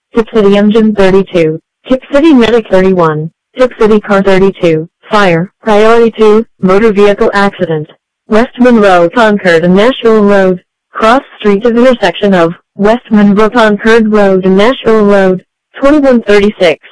Tip City Engine 32. Tip City Medic 31. Tip City Car 32. Fire. Priority 2. Motor vehicle accident. West Monroe Concord and Nashville Road. Cross street of intersection of West Monroe Concord Road and Nashville Road. 2136.